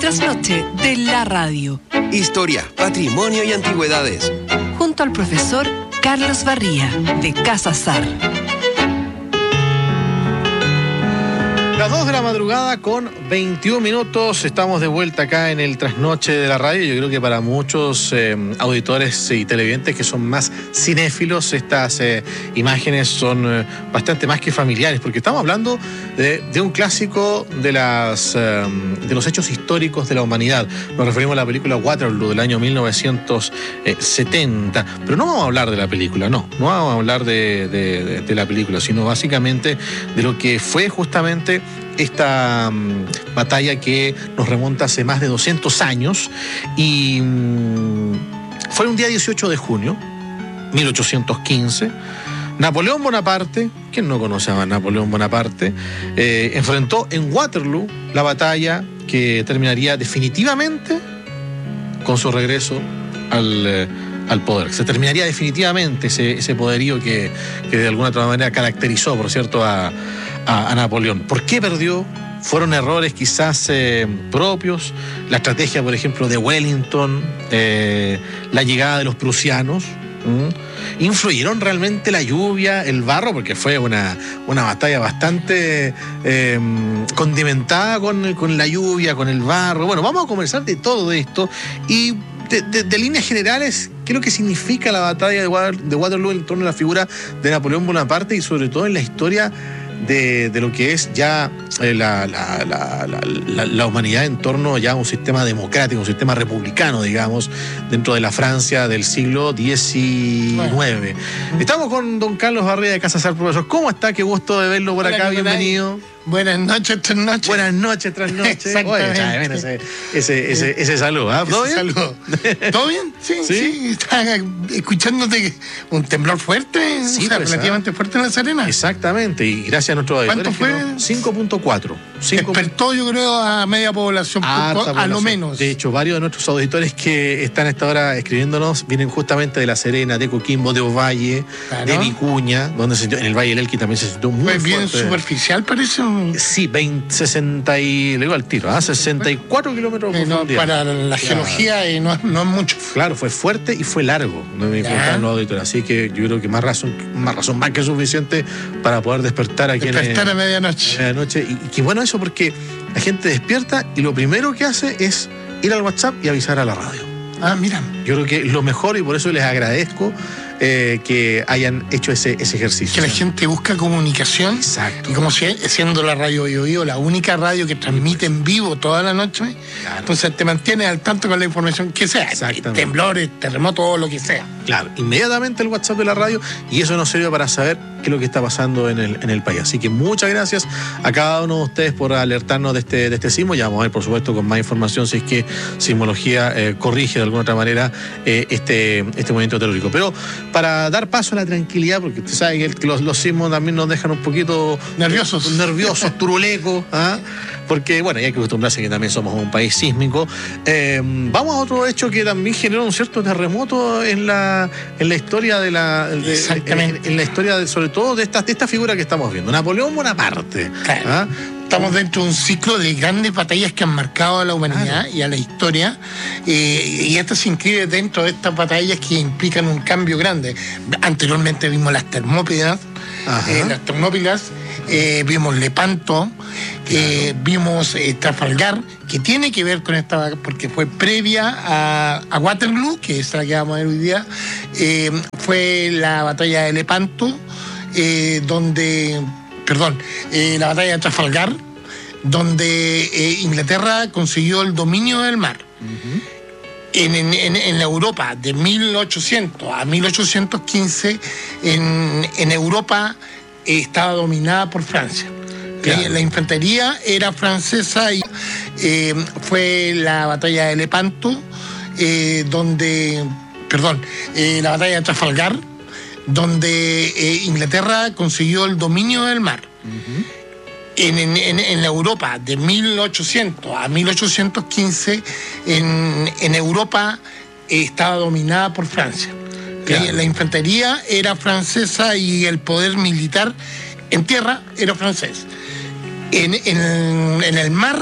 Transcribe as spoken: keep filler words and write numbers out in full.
trasnoche de la radio. Historia, patrimonio y antigüedades. Junto al profesor Carlos Barría, de Casa Sar. Las dos de la madrugada con veintiún minutos, estamos de vuelta acá en el trasnoche de la radio. Yo creo que para muchos eh, auditores y televidentes que son más cinéfilos, estas eh, imágenes son eh, bastante más que familiares, porque estamos hablando de, de un clásico de, las, eh, de los hechos históricos de la humanidad. Nos referimos a la película Waterloo del año mil novecientos setenta, pero no vamos a hablar de la película, no, no vamos a hablar de, de, de, de la película, sino básicamente de lo que fue justamente esta um, batalla que nos remonta hace más de doscientos años y um, fue un día dieciocho de junio mil ochocientos quince. Napoleón Bonaparte, ¿quién no conoce a Napoleón Bonaparte? Eh, enfrentó en Waterloo la batalla que terminaría definitivamente con su regreso al, eh, al poder. Se terminaría definitivamente ese, ese poderío que, que de alguna otra manera caracterizó, por cierto, a A, a Napoleón. ¿Por qué perdió? Fueron errores quizás eh, propios, la estrategia, por ejemplo, de Wellington, eh, la llegada de los prusianos. ¿Mm? ¿Influyeron realmente la lluvia, el barro? Porque fue una, una batalla bastante eh, condimentada con, con la lluvia, con el barro. Bueno, vamos a conversar de todo esto y de, de, de líneas generales, qué es lo que significa la batalla de, Water, de Waterloo en torno a la figura de Napoleón Bonaparte y sobre todo en la historia De, de lo que es ya eh, la, la, la, la, la humanidad en torno ya a un sistema democrático, un sistema republicano, digamos, dentro de la Francia del siglo diecinueve. Bueno. Estamos con don Carlos Barría de Casa Sar, profesor. ¿Cómo está? Qué gusto de verlo por Hola, acá. Bienvenido. Buenas noches, tras noches. Buenas noches, tras noches. Exactamente. Oye, bueno, ese, ese, ese, ese saludo, ¿ah? ¿Todo bien? Saludo. ¿Todo bien? Sí, sí. sí. Estaba escuchándote un temblor fuerte, sí, o sea, pues, relativamente ¿ah? fuerte en La Serena. Exactamente, y gracias a nuestros auditores. ¿Cuánto fue? cinco punto cuatro. Despertó, yo creo, a media población, a, poco, a lo menos. De hecho, varios de nuestros auditores que están a esta hora escribiéndonos vienen justamente de La Serena, de Coquimbo, de Ovalle, claro. de Vicuña, donde se, en el Valle del Elqui también se sintió muy pues bien fuerte. Superficial, parece. Sí, veinte, sesenta y, le digo al tiro, ¿ah? sesenta y cuatro kilómetros de eh, no, para la claro. geología eh, no, no es mucho. Claro, fue fuerte y fue largo, no me preguntaron los auditores. Así que yo creo que más razón, más razón más que suficiente para poder despertar aquí despertar en, a medianoche. A medianoche. Y, y qué bueno eso, porque la gente despierta y lo primero que hace es ir al WhatsApp y avisar a la radio. Ah, mira. Yo creo que lo mejor, y por eso les agradezco eh, que hayan hecho ese, ese ejercicio. Que la gente busca comunicación. Exacto. Y como si, siendo la radio Bio Bio la única radio que transmite en vivo toda la noche, claro. entonces te mantienes al tanto con la información que sea. Temblores, terremotos o lo que sea. Claro, inmediatamente el WhatsApp de la radio, y eso nos sirve para saber qué es lo que está pasando en el, en el país. Así que muchas gracias a cada uno de ustedes por alertarnos de este, de este sismo. Ya vamos a ver, por supuesto, con más información si es que Sismología eh, corrige de alguna otra manera eh, este, este movimiento telúrico. Pero para dar paso a la tranquilidad, porque usted sabe que los, los sismos también nos dejan un poquito nerviosos, nerviosos, turulecos, ¿ah? Porque, bueno, hay que acostumbrarse que también somos un país sísmico. Eh, vamos a otro hecho que también generó un cierto terremoto en la, en la historia de la... De, Exactamente. En, en la historia, de, sobre todo, de esta, de esta figura que estamos viendo, Napoleón Bonaparte. Claro. ¿Ah? Estamos dentro de un ciclo de grandes batallas que han marcado a la humanidad claro. y a la historia, eh, y esta se inscribe dentro de estas batallas que implican un cambio grande. Anteriormente vimos las Termópilas, eh, las Termópilas, eh, vimos Lepanto, claro. eh, vimos eh, Trafalgar, que tiene que ver con esta, porque fue previa a, a Waterloo, que es la que vamos a ver hoy día, eh, fue la batalla de Lepanto, eh, donde... Perdón, eh, la batalla de Trafalgar, donde eh, Inglaterra consiguió el dominio del mar. Uh-huh. En, en, en la Europa, de mil ochocientos a mil ochocientos quince, en, en Europa eh, estaba dominada por Francia. Claro. La, la infantería era francesa y eh, fue la batalla de Lepanto, eh, donde, perdón, eh, la batalla de Trafalgar, donde eh, Inglaterra consiguió el dominio del mar. Uh-huh. En, en, en la Europa, de mil ochocientos a mil ochocientos quince, en, en Europa eh, estaba dominada por Francia. Claro. La, la infantería era francesa y el poder militar en tierra era francés. En, en, en el mar